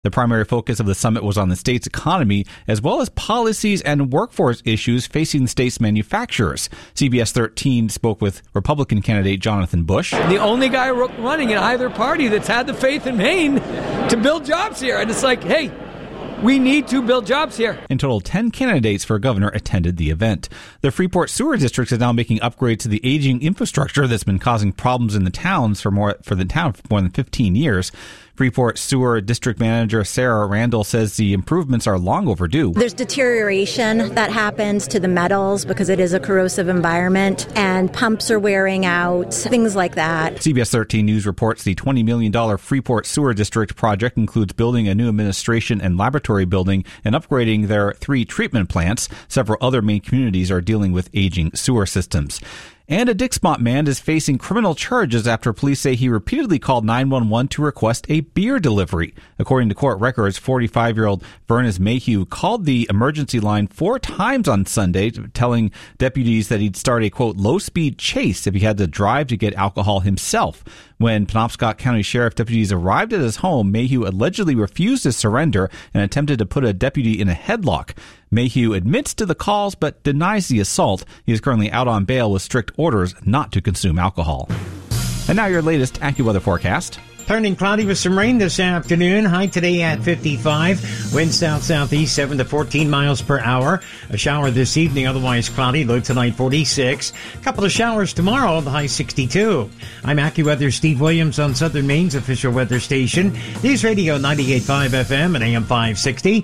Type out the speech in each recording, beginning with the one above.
The primary focus of the summit was on the state's economy, as well as policies and workforce issues facing the state's manufacturers. CBS 13 spoke with Republican candidate Jonathan Bush. The only guy running in either party that's had the faith in Maine to build jobs here. And it's like, hey, we need to build jobs here. In total, 10 candidates for governor attended the event. The Freeport Sewer District is now making upgrades to the aging infrastructure that's been causing problems in the town for more than 15 years. Freeport Sewer District Manager Sarah Randall says the improvements are long overdue. There's deterioration that happens to the metals because it is a corrosive environment, and pumps are wearing out, things like that. CBS 13 News reports the $20 million Freeport Sewer District project includes building a new administration and laboratory building and upgrading their 3 treatment plants. Several other Maine communities are dealing with aging sewer systems. And a Dixmont man is facing criminal charges after police say he repeatedly called 911 to request a beer delivery. According to court records, 45-year-old Vernon Mayhew called the emergency line 4 times on Sunday, telling deputies that he'd start a, quote, low-speed chase if he had to drive to get alcohol himself. When Penobscot County Sheriff deputies arrived at his home, Mayhew allegedly refused to surrender and attempted to put a deputy in a headlock. Mayhew admits to the calls but denies the assault. He is currently out on bail with strict orders not to consume alcohol. And now your latest AccuWeather forecast. Turning cloudy with some rain this afternoon. High today at 55. Wind south-southeast 7 to 14 miles per hour. A shower this evening, otherwise cloudy. Low tonight 46. A couple of showers tomorrow, the high 62. I'm AccuWeather Steve Williams on Southern Maine's official weather station. News Radio 98.5 FM and AM 560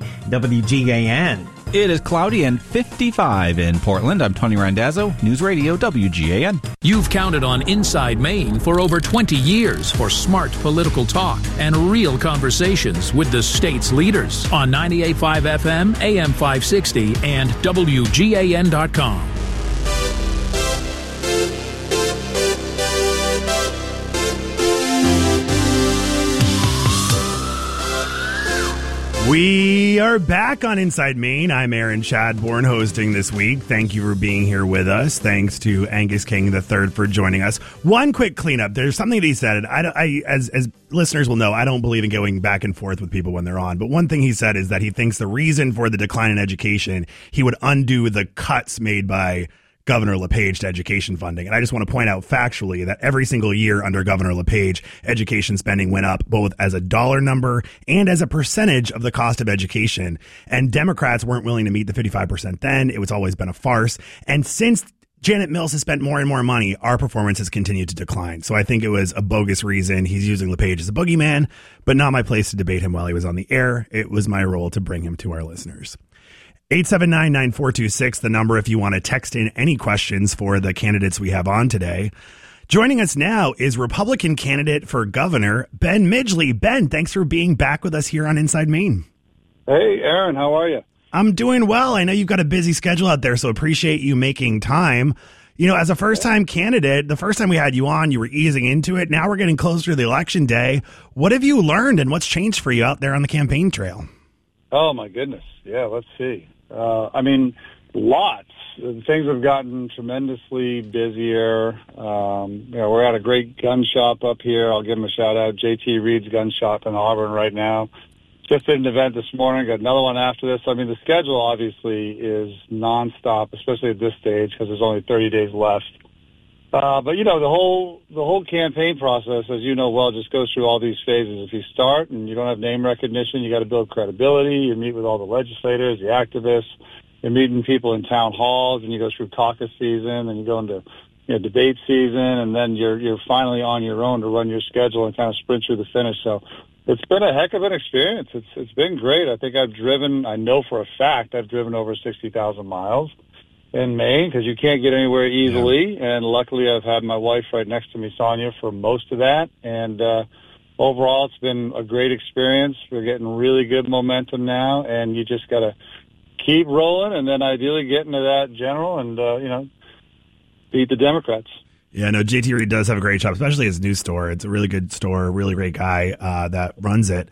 WGAN. It is cloudy and 55 in Portland. I'm Tony Randazzo, News Radio WGAN. You've counted on Inside Maine for over 20 years for smart political talk and real conversations with the state's leaders on 98.5 FM, AM 560, and WGAN.com. We are back on Inside Maine. I'm Aaron Chadbourne hosting this week. Thank you for being here with us. Thanks to Angus King III for joining us. One quick cleanup. There's something that he said. As listeners will know, I don't believe in going back and forth with people when they're on. But one thing he said is that he thinks the reason for the decline in education, he would undo the cuts made by Governor LePage to education funding. And I just want to point out factually that every single year under Governor LePage, education spending went up both as a dollar number and as a percentage of the cost of education. And Democrats weren't willing to meet the 55% then. It was always been a farce. And since Janet Mills has spent more and more money, our performance has continued to decline. So I think it was a bogus reason. He's using LePage as a boogeyman, but not my place to debate him while he was on the air. It was my role to bring him to our listeners. 879-9426, the number if you want to text in any questions for the candidates we have on today. Joining us now is Republican candidate for governor, Ben Midgley. Ben, thanks for being back with us here on Inside Maine. Hey, Aaron, how are you? I'm doing well. I know you've got a busy schedule out there, so appreciate you making time. You know, as a first-time candidate, the first time we had you on, you were easing into it. Now we're getting closer to the election day. What have you learned and what's changed for you out there on the campaign trail? Oh, my goodness. Yeah, let's see. Lots. Things have gotten tremendously busier. We're at a great gun shop up here. I'll give him a shout out. JT Reed's gun shop in Auburn right now. Just did an event this morning. Got another one after this. I mean, the schedule obviously is nonstop, especially at this stage because there's only 30 days left. But you know, the whole campaign process, as you know well, just goes through all these phases. If you start and you don't have name recognition, you got to build credibility. You meet with all the legislators, the activists. You're meeting people in town halls, and you go through caucus season, and you go into debate season, and then you're finally on your own to run your schedule and kind of sprint through the finish. So it's been a heck of an experience. It's been great. I think I know for a fact I've driven over 60,000 miles in Maine because you can't get anywhere easily. Yeah. And luckily I've had my wife right next to me, Sonia, for most of that. And overall, it's been a great experience. We're getting really good momentum now, and you just got to keep rolling and then ideally get into that general and, beat the Democrats. Yeah, no, JT Reed does have a great shop, especially his new store. It's a really good store, really great guy that runs it.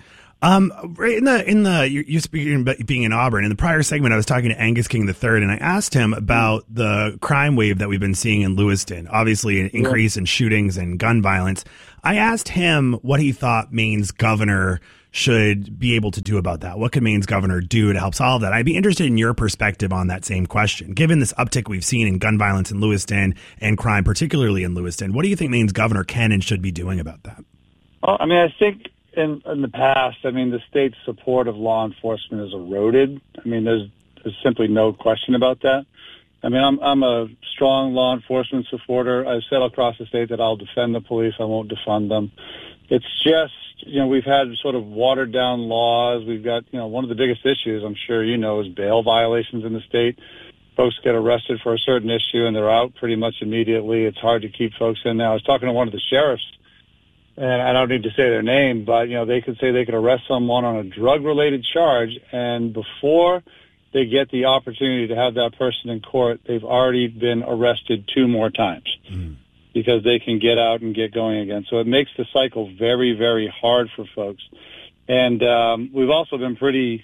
You're speaking about being in Auburn. In the prior segment, I was talking to Angus King III, and I asked him about the crime wave that we've been seeing in Lewiston. Obviously, an increase in shootings and gun violence. I asked him what he thought Maine's governor should be able to do about that? What can Maine's governor do to help solve that? I'd be interested in your perspective on that same question. Given this uptick we've seen in gun violence in Lewiston and crime, particularly in Lewiston, what do you think Maine's governor can and should be doing about that? Well, I mean, I think in the past, I mean, the state's support of law enforcement is eroded. I mean, there's simply no question about that. I mean, I'm a strong law enforcement supporter. I've said across the state that I'll defend the police. I won't defund them. It's just, we've had sort of watered down laws. We've got, one of the biggest issues, I'm sure you know, is bail violations in the state. Folks get arrested for a certain issue and they're out pretty much immediately. It's hard to keep folks in now. I was talking to one of the sheriffs, and I don't need to say their name, but, they could say they could arrest someone on a drug-related charge, and before they get the opportunity to have that person in court, they've already been arrested 2 more times because they can get out and get going again. So it makes the cycle very, very hard for folks. And we've also been pretty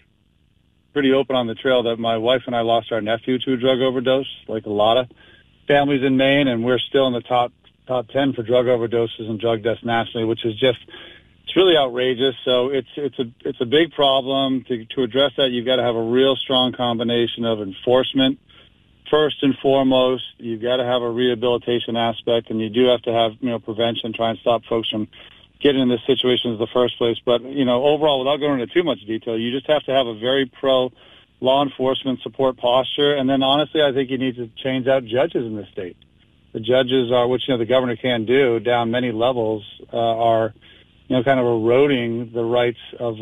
open on the trail that my wife and I lost our nephew to a drug overdose, like a lot of families in Maine, and we're still in the top 10 for drug overdoses and drug deaths nationally, which is just, it's really outrageous. So it's a big problem. To address that, you've got to have a real strong combination of enforcement. First and foremost, you've got to have a rehabilitation aspect, and you do have to have, prevention, try and stop folks from getting in this situation in the first place. But, overall, without going into too much detail, you just have to have a very pro law enforcement support posture. And then honestly, I think you need to change out judges in the state. The judges are, which, the governor can do down many levels, are, kind of eroding the rights of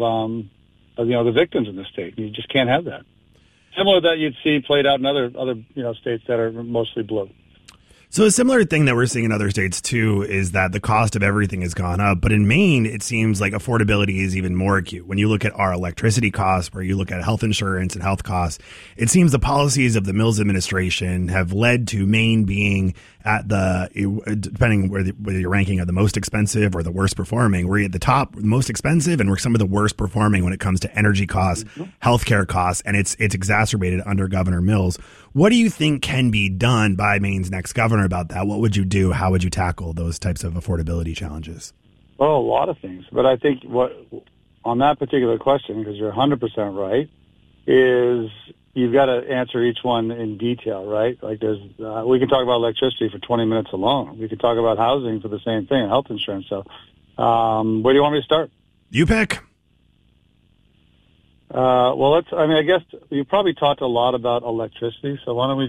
the victims in the state. You just can't have that. Similar that you'd see played out in other states that are mostly blue. So a similar thing that we're seeing in other states, too, is that the cost of everything has gone up. But in Maine, it seems like affordability is even more acute. When you look at our electricity costs, where you look at health insurance and health costs, it seems the policies of the Mills administration have led to Maine being at depending whether you're ranking, the most expensive or the worst performing, we're at the top, most expensive, and we're some of the worst performing when it comes to energy costs, healthcare costs, and it's exacerbated under Governor Mills. What do you think can be done by Maine's next governor about that? What would you do? How would you tackle those types of affordability challenges? Well, a lot of things. But I think on that particular question, because you're 100% right, is you've got to answer each one in detail, right? Like we can talk about electricity for 20 minutes alone. We could talk about housing for the same thing, and health insurance. So where do you want me to start? You pick. I guess you probably talked a lot about electricity, so why don't we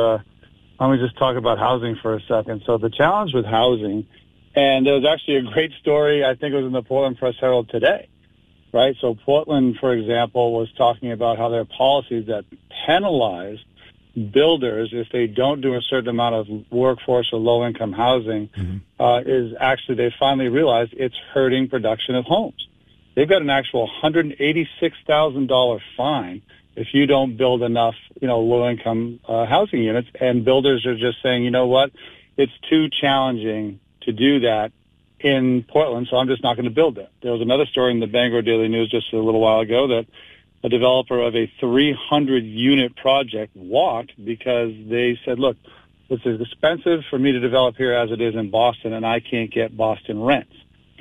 just talk about housing for a second? So the challenge with housing, and there was actually a great story, I think it was in the Portland Press Herald today, right? So Portland, for example, was talking about how there are policies that penalize builders if they don't do a certain amount of workforce or low-income housing, is actually, they finally realized it's hurting production of homes. They've got an actual $186,000 fine if you don't build enough, low-income housing units. And builders are just saying, you know what, it's too challenging to do that in Portland, so I'm just not going to build it. There was another story in the Bangor Daily News just a little while ago that a developer of a 300-unit project walked because they said, look, it's as expensive for me to develop here as it is in Boston, and I can't get Boston rents.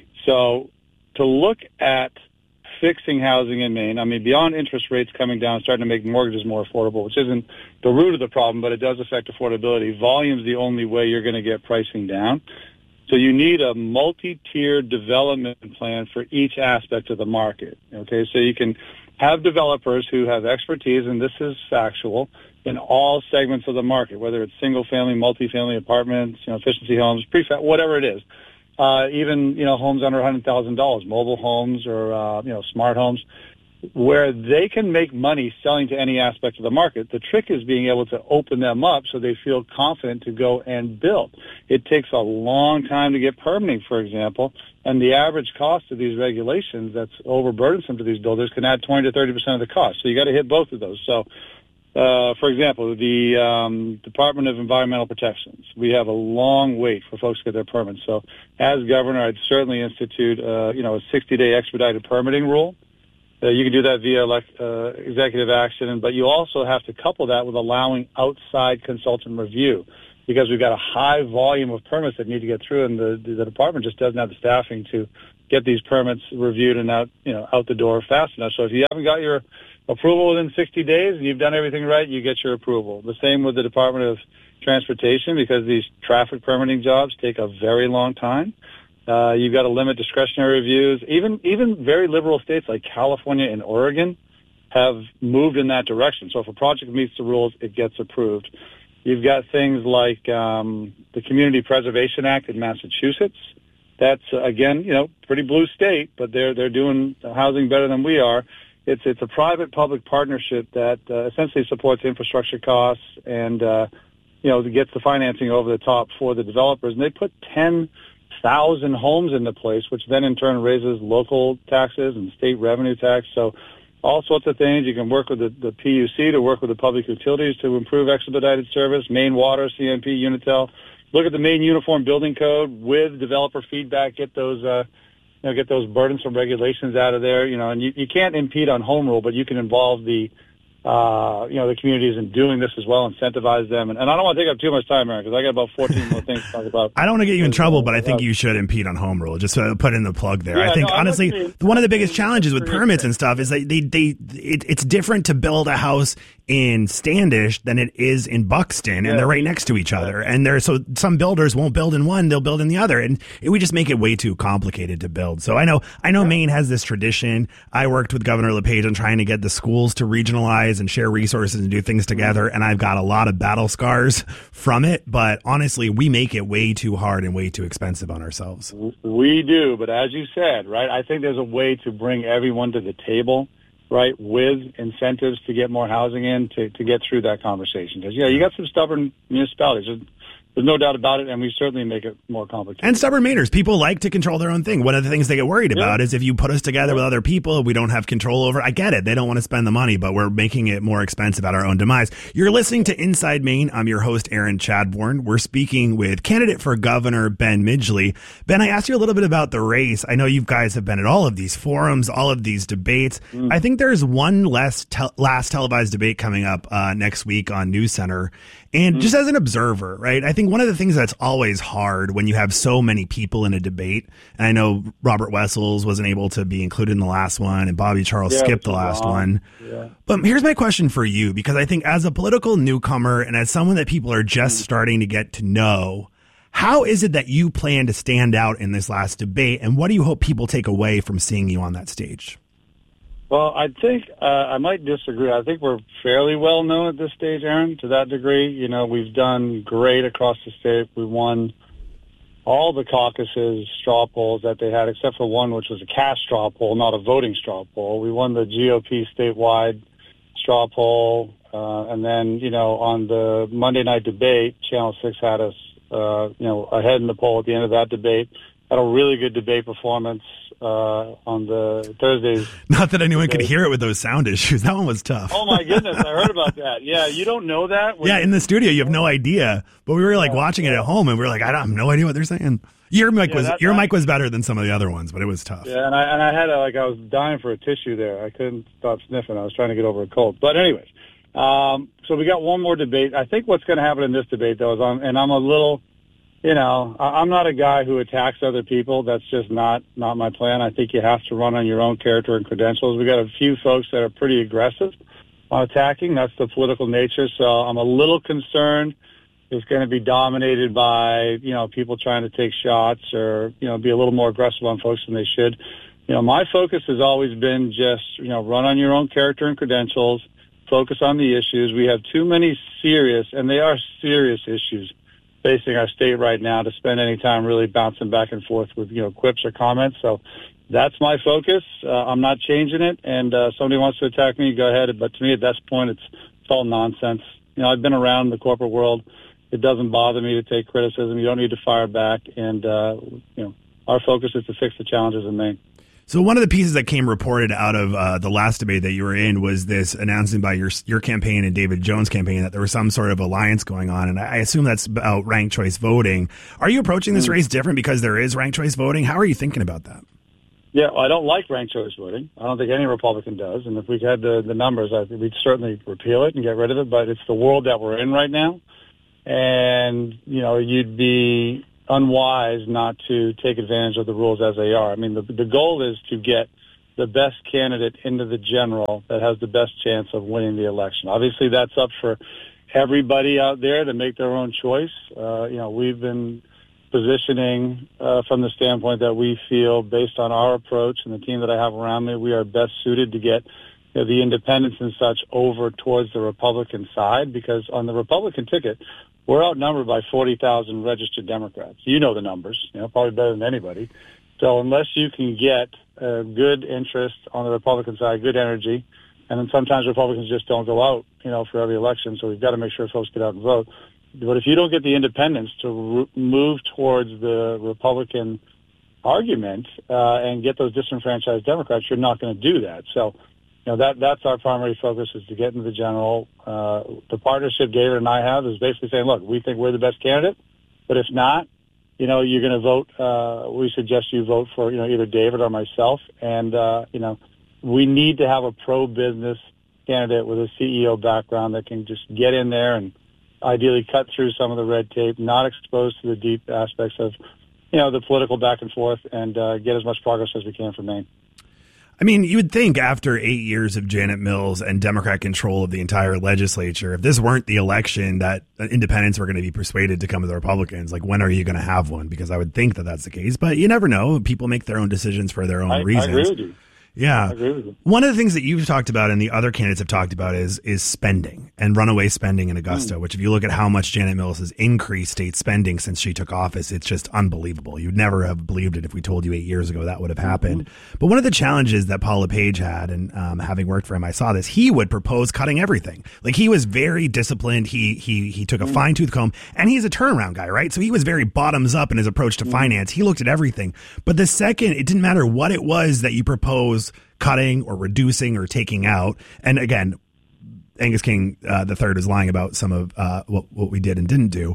So to look at fixing housing in Maine, I mean, beyond interest rates coming down, starting to make mortgages more affordable, which isn't the root of the problem, but it does affect affordability. Volume's the only way you're going to get pricing down. So you need a multi-tiered development plan for each aspect of the market. Okay, so you can have developers who have expertise, and this is factual, in all segments of the market, whether it's single-family, multifamily apartments, efficiency homes, prefab, whatever it is. Even, homes under $100,000, mobile homes or, smart homes, where they can make money selling to any aspect of the market. The trick is being able to open them up so they feel confident to go and build. It takes a long time to get permitting, for example, and the average cost of these regulations that's overburdensome to these builders can add 20 to 30% of the cost. So you got to hit both of those. So, for example, the Department of Environmental Protections, we have a long wait for folks to get their permits. So as governor, I'd certainly institute, a 60-day expedited permitting rule. You can do that via executive action, but you also have to couple that with allowing outside consultant review, because we've got a high volume of permits that need to get through, and the department just doesn't have the staffing to get these permits reviewed and out the door fast enough. So if you haven't got your approval within 60 days and you've done everything right, you get your approval. The same with the Department of Transportation, because these traffic permitting jobs take a very long time. You've got to limit discretionary reviews. Even very liberal states like California and Oregon have moved in that direction. So if a project meets the rules, it gets approved. You've got things like the Community Preservation Act in Massachusetts. That's, again, pretty blue state, but they're doing housing better than we are. It's a private-public partnership that essentially supports infrastructure costs and, gets the financing over the top for the developers. And they put 10,000 homes into place, which then in turn raises local taxes and state revenue tax. So all sorts of things. You can work with the PUC to work with the public utilities to improve expedited service, Maine Water, CMP, Unitel. Look at the Maine Uniform Building Code with developer feedback. Get those burdensome regulations out of there. And you can't impede on home rule, but you can involve the communities in doing this as well, incentivize them. And I don't want to take up too much time, Aaron, because I got about 14 more things to talk about. I don't want to get you in trouble, but I think you should impede on home rule. Just to put in the plug there. I think, honestly, one of the biggest challenges with permits and stuff is that it's different to build a house in Standish than it is in Buxton, and they're right next to each other. And so some builders won't build in one, they'll build in the other. And we just make it way too complicated to build. So I know Maine has this tradition. I worked with Governor LePage on trying to get the schools to regionalize and share resources and do things together. And I've got a lot of battle scars from it. But honestly, we make it way too hard and way too expensive on ourselves. We do. But as you said, right, I think there's a way to bring everyone to the table, right, with incentives to get more housing in to get through that conversation. Because, you got some stubborn municipalities. There's no doubt about it, and we certainly make it more complicated. And stubborn Mainers. People like to control their own thing. One of the things they get worried about is if you put us together with other people we don't have control over. I get it. They don't want to spend the money, but we're making it more expensive at our own demise. You're listening to Inside Maine. I'm your host, Aaron Chadbourne. We're speaking with candidate for governor, Ben Midgley. Ben, I asked you a little bit about the race. I know you guys have been at all of these forums, all of these debates. I think there's one last televised debate coming up next week on News Center. And just as an observer, right, I think one of the things that's always hard when you have so many people in a debate, and I know Robert Wessels wasn't able to be included in the last one, and Bobby Charles skipped the last one. Yeah. But here's my question for you, because I think as a political newcomer and as someone that people are just starting to get to know, how is it that you plan to stand out in this last debate, and what do you hope people take away from seeing you on that stage? Well, I think I might disagree. I think we're fairly well known at this stage, Aaron, to that degree. We've done great across the state. We won all the caucuses, straw polls that they had, except for one, which was a cast straw poll, not a voting straw poll. We won the GOP statewide straw poll. And then, on the Monday night debate, Channel 6 had us, ahead in the poll at the end of that debate. Had a really good debate performance on the Thursdays. Not that anyone could hear it with those sound issues. That one was tough. Oh, my goodness. I heard about that. Yeah, you don't know that? In the studio, you have no idea. But we were watching it at home, and we were like, I have no idea what they're saying. Your mic was better than some of the other ones, but it was tough. Yeah, and I had I was dying for a tissue there. I couldn't stop sniffing. I was trying to get over a cold. But anyways, so we got one more debate. I think what's going to happen in this debate, though, is I'm a little... I'm not a guy who attacks other people. That's just not my plan. I think you have to run on your own character and credentials. We got a few folks that are pretty aggressive on attacking. That's the political nature. So I'm a little concerned it's going to be dominated by, people trying to take shots or, be a little more aggressive on folks than they should. My focus has always been just, run on your own character and credentials, focus on the issues. We have too many serious, and they are serious issues, facing our state right now to spend any time really bouncing back and forth with, quips or comments. So that's my focus. I'm not changing it. And somebody wants to attack me, go ahead. But to me, at this point, it's all nonsense. I've been around the corporate world. It doesn't bother me to take criticism. You don't need to fire back. And, our focus is to fix the challenges in Maine. So one of the pieces that came reported out of the last debate that you were in was this announcement by your campaign and David Jones' campaign that there was some sort of alliance going on. And I assume that's about ranked choice voting. Are you approaching this race different because there is ranked choice voting? How are you thinking about that? Yeah, well, I don't like ranked choice voting. I don't think any Republican does. And if we had the numbers, I think we'd certainly repeal it and get rid of it. But it's the world that we're in right now. And, you'd be unwise not to take advantage of the rules as they are. I mean, the goal is to get the best candidate into the general that has the best chance of winning the election. Obviously, that's up for everybody out there to make their own choice. We've been positioning from the standpoint that we feel, based on our approach and the team that I have around me, we are best suited to get the independents and such over towards the Republican side, because on the Republican ticket, we're outnumbered by 40,000 registered Democrats. You know the numbers, probably better than anybody. So unless you can get good interest on the Republican side, good energy, and then sometimes Republicans just don't go out, for every election, so we've got to make sure folks get out and vote. But if you don't get the independents to move towards the Republican argument and get those disenfranchised Democrats, you're not going to do that. So, that's our primary focus, is to get into the general. The partnership David and I have is basically saying, look, we think we're the best candidate, but if not, you're going to vote. We suggest you vote for, either David or myself. And, we need to have a pro-business candidate with a CEO background that can just get in there and ideally cut through some of the red tape, not exposed to the deep aspects of, the political back and forth, and get as much progress as we can for Maine. I mean, you would think after 8 years of Janet Mills and Democrat control of the entire legislature, if this weren't the election, that independents were going to be persuaded to come to the Republicans. Like, when are you going to have one? Because I would think that that's the case. But you never know. People make their own decisions for their own reasons. I agree with you. Yeah. I agree with you. One of the things that you've talked about and the other candidates have talked about is spending and runaway spending in Augusta, which if you look at how much Janet Mills has increased state spending since she took office, it's just unbelievable. You'd never have believed it if we told you 8 years ago that would have happened. But one of the challenges that Paul LePage had, and having worked for him, I saw this, he would propose cutting everything. Like, he was very disciplined. He took a fine tooth comb, and he's a turnaround guy, right? So he was very bottoms up in his approach to finance. He looked at everything. But the second, it didn't matter what it was that you propose cutting or reducing or taking out. And again, Angus King the third is lying about some of what we did and didn't do.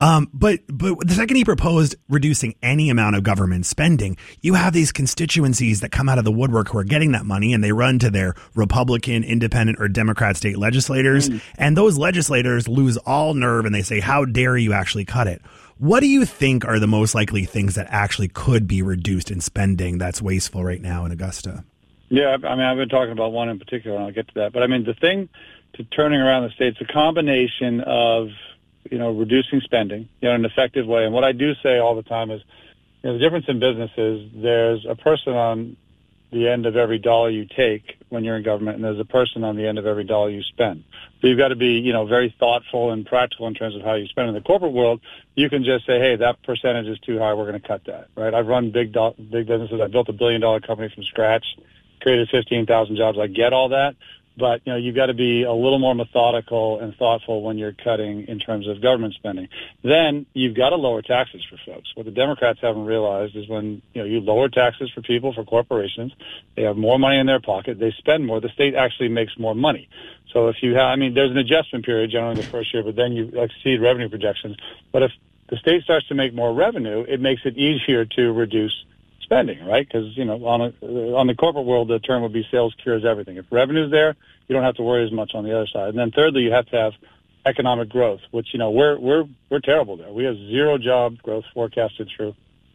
But the second he proposed reducing any amount of government spending, you have these constituencies that come out of the woodwork who are getting that money, and they run to their Republican, independent, or Democrat state legislators. And those legislators lose all nerve, and they say, how dare you actually cut it? What do you think are the most likely things that actually could be reduced in spending that's wasteful right now in Augusta? Yeah, I mean, I've been talking about one in particular, and I'll get to that. But, I mean, the thing to turning around the state, it's a combination of, reducing spending, in an effective way. And what I do say all the time is, the difference in business is there's a person on the end of every dollar you take when you're in government, and there's a person on the end of every dollar you spend. So you've got to be, very thoughtful and practical in terms of how you spend. In the corporate world, you can just say, hey, that percentage is too high, we're going to cut that, right? I've run big businesses. I built $1 billion company from scratch, created 15,000 jobs. I get all that. But, you've got to be a little more methodical and thoughtful when you're cutting in terms of government spending. Then you've got to lower taxes for folks. What the Democrats haven't realized is when, you lower taxes for people, for corporations, they have more money in their pocket, they spend more, the state actually makes more money. So if you have, there's an adjustment period generally in the first year, but then you exceed revenue projections. But if the state starts to make more revenue, it makes it easier to reduce spending, right? Because, on the corporate world, the term would be sales cures everything. If revenue's there, you don't have to worry as much on the other side. And then thirdly, you have to have economic growth, which, we're terrible there. We have zero job growth forecasted through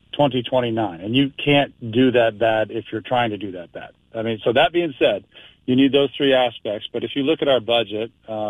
2029. And you can't do that bad if you're trying to do that bad. So that being said, you need those three aspects. But if you look at our budget,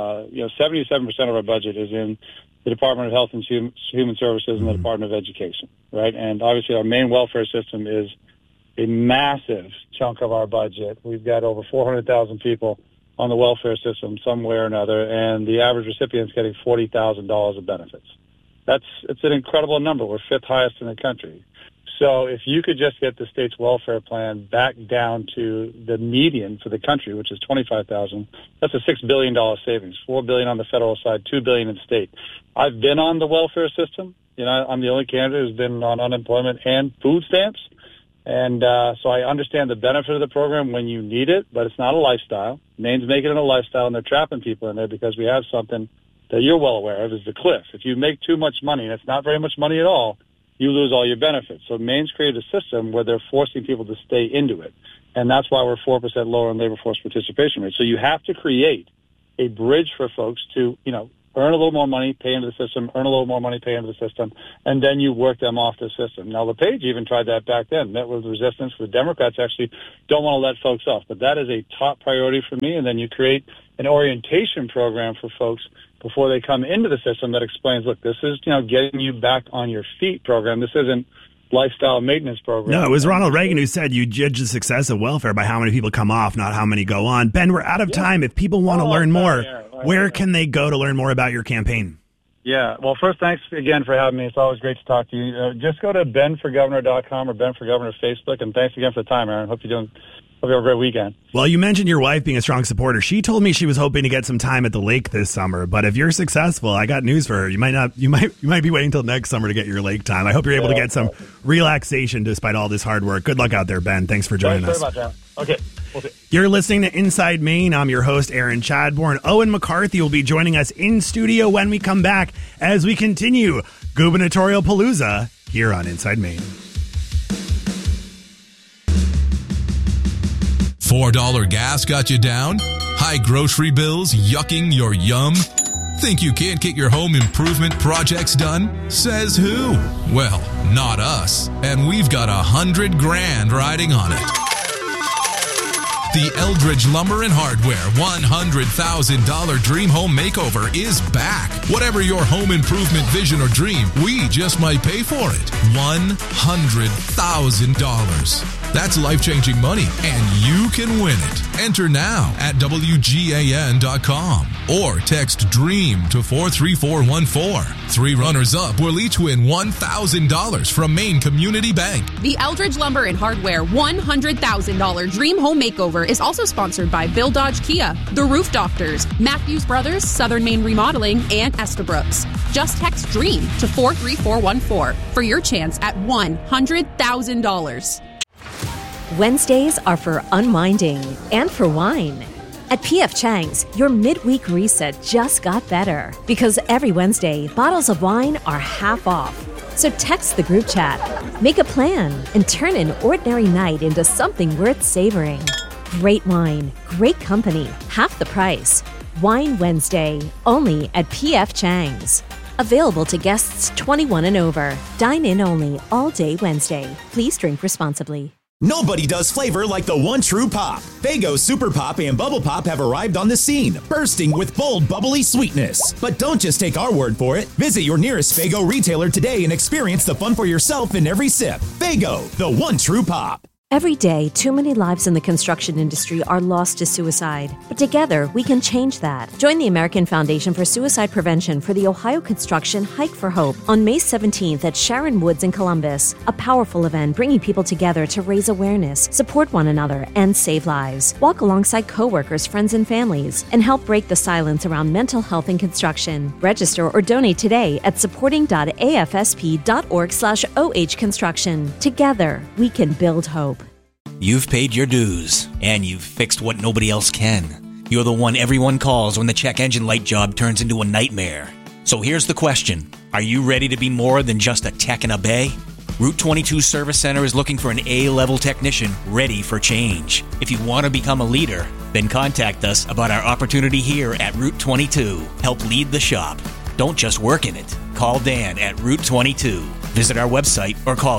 77% of our budget is in the Department of Health and Human Services and the Department of Education, right? And obviously our main welfare system is a massive chunk of our budget. We've got over 400,000 people on the welfare system some way or another, and the average recipient's getting $40,000 of benefits. It's an incredible number. We're fifth highest in the country. So if you could just get the state's welfare plan back down to the median for the country, which is $25,000, that's a $6 billion savings, $4 billion on the federal side, $2 billion in state. I've been on the welfare system. I'm the only candidate who's been on unemployment and food stamps. And so I understand the benefit of the program when you need it, but it's not a lifestyle. Maine's making it a lifestyle, and they're trapping people in there because we have something that you're well aware of is the cliff. If you make too much money, and it's not very much money at all, you lose all your benefits. So Maine's created a system where they're forcing people to stay into it. And that's why we're 4% lower in labor force participation rate. So you have to create a bridge for folks to, earn a little more money, pay into the system, earn a little more money, pay into the system, and then you work them off the system. Now, LePage even tried that back then. Met with resistance. The Democrats actually don't want to let folks off, but that is a top priority for me. And then you create an orientation program for folks before they come into the system that explains, look, this is, getting you back on your feet program. This isn't lifestyle maintenance program. No, it was Ronald Reagan who said you judge the success of welfare by how many people come off, not how many go on. Ben, we're out of time. If people want to learn more, where can they go to learn more about your campaign? Yeah, well, first, thanks again for having me. It's always great to talk to you. Just go to benforgovernor.com or Ben for Governor Facebook, and thanks again for the time, Aaron. Hope you have a great weekend. Well, you mentioned your wife being a strong supporter. She told me she was hoping to get some time at the lake this summer. But if you're successful, I got news for her. You might be waiting until next summer to get your lake time. I hope you're able to get some relaxation despite all this hard work. Good luck out there, Ben. Thanks for joining us. Thanks very much, Aaron. Okay. We'll see. You're listening to Inside Maine. I'm your host, Aaron Chadbourne. Owen McCarthy will be joining us in studio when we come back as we continue Gubernatorial Palooza here on Inside Maine. $4 gas got you down? High grocery bills yucking your yum? Think you can't get your home improvement projects done? Says who? Well, not us. And we've got $100,000 riding on it. The Eldridge Lumber and Hardware $100,000 Dream Home Makeover is back. Whatever your home improvement vision or dream, we just might pay for it. $100,000. That's life-changing money, and you can win it. Enter now at WGAN.com or text DREAM to 43414. 3 runners-up will each win $1,000 from Maine Community Bank. The Eldridge Lumber and Hardware $100,000 Dream Home Makeover is also sponsored by Bill Dodge Kia, The Roof Doctors, Matthews Brothers, Southern Maine Remodeling, and Estabrooks. Just text DREAM to 43414 for your chance at $100,000. Wednesdays are for unwinding and for wine. At P.F. Chang's, your midweek reset just got better because every Wednesday, bottles of wine are half off. So text the group chat, make a plan, and turn an ordinary night into something worth savoring. Great wine, great company, half the price. Wine Wednesday, only at P.F. Chang's. Available to guests 21 and over. Dine in only all day Wednesday. Please drink responsibly. Nobody does flavor like the one true pop. Faygo Super Pop and Bubble Pop have arrived on the scene, bursting with bold, bubbly sweetness. But don't just take our word for it. Visit your nearest Faygo retailer today and experience the fun for yourself in every sip. Faygo, the one true pop. Every day, too many lives in the construction industry are lost to suicide. But together, we can change that. Join the American Foundation for Suicide Prevention for the Ohio Construction Hike for Hope on May 17th at Sharon Woods in Columbus. A powerful event bringing people together to raise awareness, support one another, and save lives. Walk alongside coworkers, friends, and families, and help break the silence around mental health in construction. Register or donate today at supporting.afsp.org/ohconstruction. Together, we can build hope. You've paid your dues, and you've fixed what nobody else can. You're the one everyone calls when the check engine light job turns into a nightmare. So here's the question. Are you ready to be more than just a tech in a bay? Route 22 Service Center is looking for an A-level technician ready for change. If you want to become a leader, then contact us about our opportunity here at Route 22. Help lead the shop. Don't just work in it. Call Dan at Route 22. Visit our website or call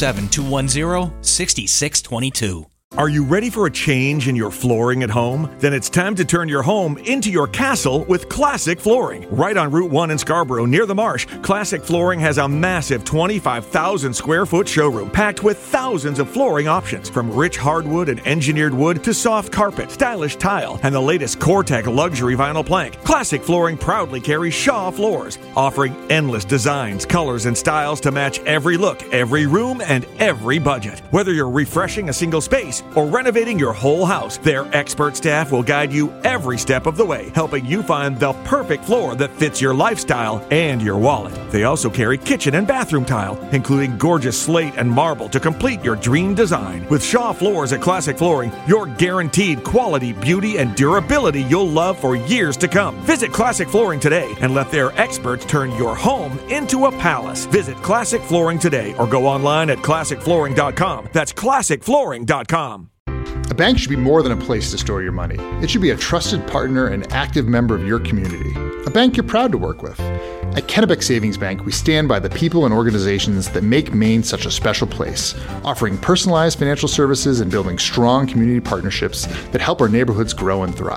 207-210-6622. Are you ready for a change in your flooring at home? Then it's time to turn your home into your castle with Classic Flooring. Right on Route 1 in Scarborough, near the marsh, Classic Flooring has a massive 25,000 square foot showroom packed with thousands of flooring options, from rich hardwood and engineered wood to soft carpet, stylish tile, and the latest Core-Tech luxury vinyl plank. Classic Flooring proudly carries Shaw floors, offering endless designs, colors, and styles to match every look, every room, and every budget. Whether you're refreshing a single space or renovating your whole house, their expert staff will guide you every step of the way, helping you find the perfect floor that fits your lifestyle and your wallet. They also carry kitchen and bathroom tile, including gorgeous slate and marble to complete your dream design. With Shaw Floors at Classic Flooring, you're guaranteed quality, beauty, and durability you'll love for years to come. Visit Classic Flooring today and let their experts turn your home into a palace. Visit Classic Flooring today or go online at classicflooring.com. That's classicflooring.com. A bank should be more than a place to store your money. It should be a trusted partner and active member of your community. A bank you're proud to work with. At Kennebec Savings Bank, we stand by the people and organizations that make Maine such a special place, offering personalized financial services and building strong community partnerships that help our neighborhoods grow and thrive.